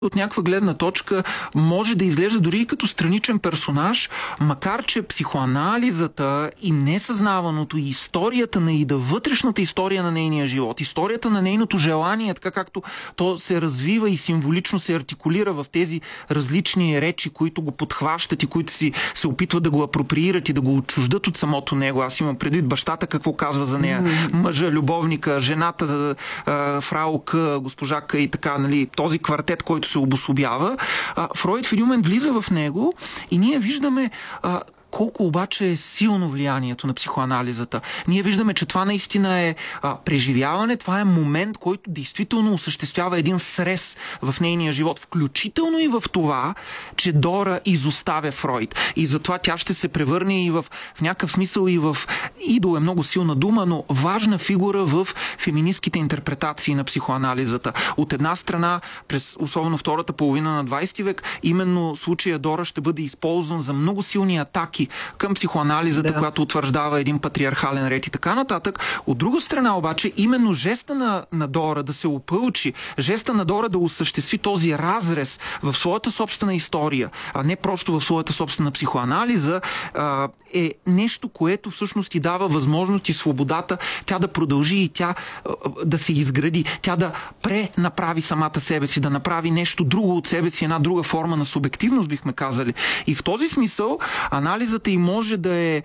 от някаква гледна точка може да изглежда дори и като страничен персонаж, макар че психоанализата и несъзнаваното, и историята на Ида, вътрешната история на нейния живот, историята на нейното желание, така както то се развива и символично се артикулира в тези различни речи, които го подхващат и които се опитват да го апроприират и да го отчуждат от самото него. Аз имам предвид бащата какво казва за нея, мъжа, любовника, жената, фрау К, госпожа К и така, нали, този квартет, който се обособява. Фройд в един момент влиза в него и ние виждаме колко обаче е силно влиянието на психоанализата. Ние виждаме, че това наистина е преживяване, това е момент, който действително осъществява един срез в нейния живот, включително и в това, че Дора изоставя Фройд. И затова тя ще се превърне и в някакъв смисъл и в идол е много силна дума, но важна фигура в феминистките интерпретации на психоанализата. От една страна, през особено втората половина на 20 век, именно случая Дора ще бъде използван за много силни атаки към психоанализата, която утвърждава един патриархален ред и така нататък. От друга страна обаче, именно жеста на Дора да се опълчи, жеста на Дора да осъществи този разрез в своята собствена история, а не просто в своята собствена психоанализа, е нещо, което всъщност ти дава възможност и свободата тя да продължи и тя да се изгради, тя да пренаправи самата себе си, да направи нещо друго от себе си, една друга форма на субективност, бихме казали. И в този смисъл анализата и може да е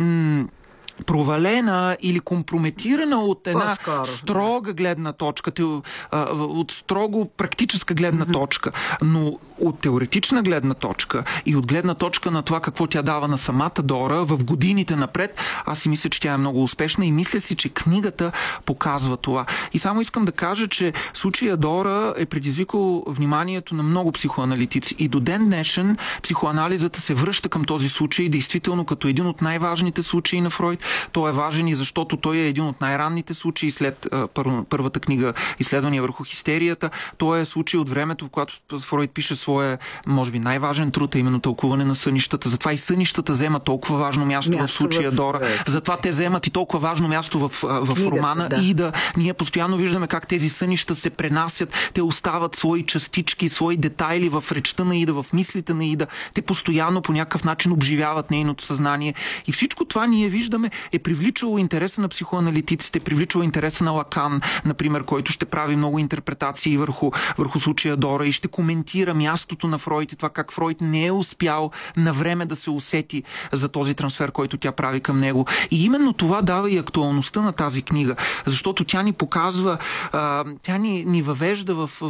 провалена или компрометирана от една строга гледна точка, от строго практическа гледна точка, но от теоретична гледна точка и от гледна точка на това какво тя дава на самата Дора в годините напред, аз си мисля, че тя е много успешна и мисля си, че книгата показва това. И само искам да кажа, че случая Дора е предизвикал вниманието на много психоаналитици и до ден днешен психоанализата се връща към този случай действително като един от най-важните случаи на Фройд. Той е важен и защото той е един от най-ранните случаи след първата книга "Изследвания върху хистерията". Той е случай от времето, в когато Фройд пише своя, може би, най-важен труд, а именно тълкуване на сънищата. Затова и сънищата взема толкова важно място в случая Дора. Затова те вземат и толкова важно място в романа. И ние постоянно виждаме как тези сънища се пренасят, те остават свои частички, свои детайли в речта на Ида, в мислите на Ида. Те постоянно по някакъв начин обживяват нейното съзнание. И всичко това ние виждаме е привличало интереса на психоаналитиците, привличало интереса на Лакан, например, който ще прави много интерпретации върху случая Дора и ще коментира мястото на Фройд и това как Фройд не е успял на време да се усети за този трансфер, който тя прави към него. И именно това дава и актуалността на тази книга, защото тя ни показва, тя ни въвежда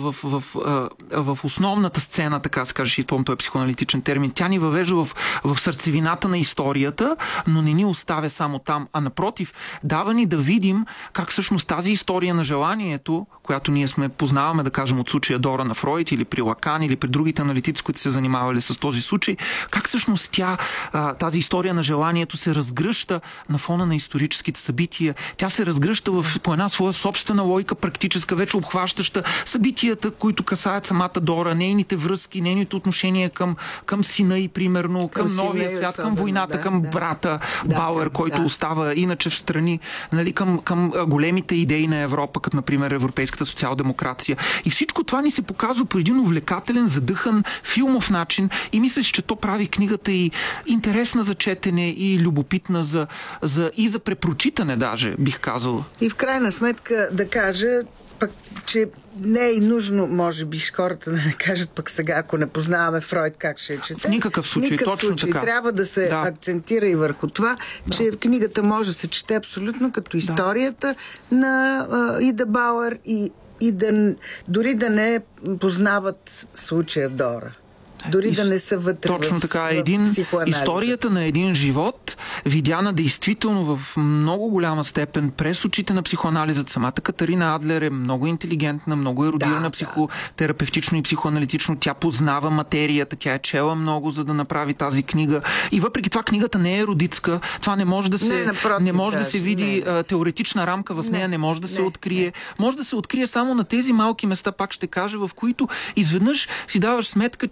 в основната сцена, така се каже, ще изпомня този психоаналитичен термин, тя ни въвежда в сърцевината на историята, но не ни оставя само там, а напротив, дава ни да видим как всъщност тази история на желанието, която ние познаваме, да кажем, от случая Дора на Фройд или при Лакан или при другите аналитици, които се занимавали с този случай, как всъщност тази история на желанието се разгръща на фона на историческите събития. Тя се разгръща по една своя собствена логика, практическа, вече обхващаща събитията, които касаят самата Дора, нейните връзки, нейните отношения към сина и примерно, към новия свят, към войната, към брата Бауер, който остава иначе в страни, нали, към големите идеи на Европа, като например европейската социал-демокрация. И всичко това ни се показва по един увлекателен, задъхан, филмов начин и мисля, че то прави книгата и интересна за четене и любопитна и за препрочитане даже, бих казал. И в крайна сметка да кажа пък, че не е и нужно, може би, хората да не кажат пък сега, ако не познаваме Фройд, как ще чете. В никакъв случай, точно така. Трябва да се акцентира и върху това, че в книгата може да се чете абсолютно като историята на Ида Бауер и дори да не познават случая Дора. Дори да не са вътре. Точно така. Историята на един живот, видяна действително в много голяма степен през очите на психоанализът. Самата Катарина Адлер е много интелигентна, много ерудирана психотерапевтично и психоаналитично. Тя познава материята, тя е чела много, за да направи тази книга. И въпреки това книгата не е ерудитска. Това не може да се, да се види теоретична рамка в нея, не може да се открие. Може да се открие само на тези малки места, пак ще кажа, в които изведнъж си даваш сметка, че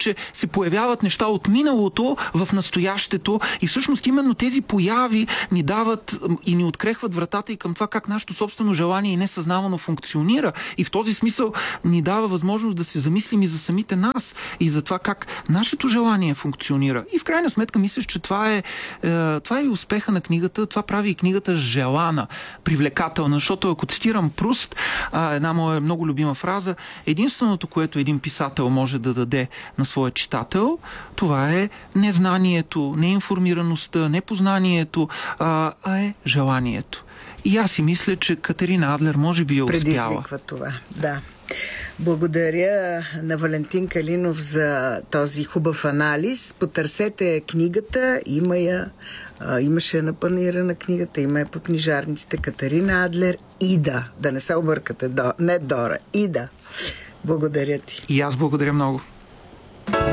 се появяват неща от миналото в настоящето и всъщност именно тези появи ни дават и ни открехват вратата и към това как нашето собствено желание и несъзнавано функционира. И в този смисъл ни дава възможност да се замислим и за самите нас и за това как нашето желание функционира. И в крайна сметка мисля, че това е и успеха на книгата. Това прави и книгата желана, привлекателна, защото ако цитирам Пруст, една моя много любима фраза, единственото, което един писател може да даде на своя читател, това е незнанието, неинформираността, непознанието, а е желанието. И аз си мисля, че Катерина Адлер може би успяла. Предизвиква това, да. Благодаря на Калинов за този хубав анализ. Потърсете книгата, имаше напанирана книгата, има по книжарниците. Катерина Адлер, Ида. Да не се объркате, не Дора, Ида. Благодаря ти. И аз благодаря много.